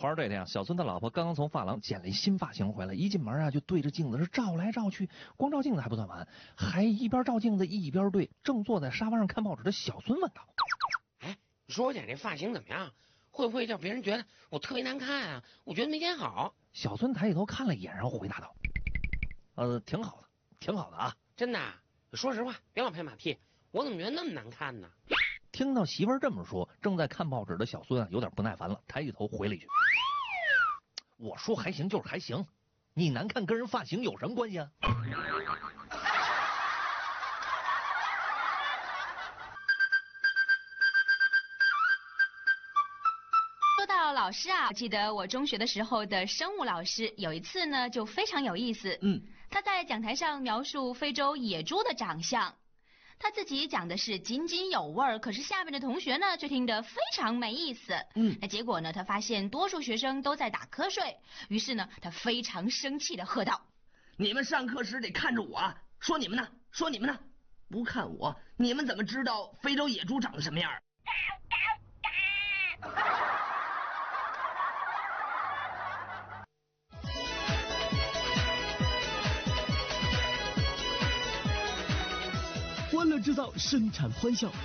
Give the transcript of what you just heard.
话说这天啊，小孙的老婆刚刚从发廊剪了一新发型回来，一进门啊就对着镜子是照来照去，光照镜子还不算完，还一边照镜子一边对正坐在沙发上看报纸的小孙问道：“ 哎，你说我剪这发型怎么样？会不会让别人觉得我特别难看啊？我觉得没剪好。” 小孙抬起头看了一眼，然后回答道：“挺好的，挺好的啊。” 真的？说实话，别老拍马屁，我怎么觉得那么难看呢？ 听到媳妇儿这么说，正在看报纸的小孙啊有点不耐烦了，抬起头回了一句：“我说还行就是还行，你难看跟人发型有什么关系啊？” 说到老师啊，记得我中学的时候的生物老师有一次呢就非常有意思。他在讲台上描述非洲野猪的长相，他自己讲的是津津有味，可是下面的同学呢却听得非常没意思。那结果呢，他发现多数学生都在打瞌睡，于是呢，他非常生气地喝道：“ 你们上课时得看着我，说你们呢，说你们呢，不看我，你们怎么知道非洲野猪长得什么样？” 欢乐制造，生产欢笑。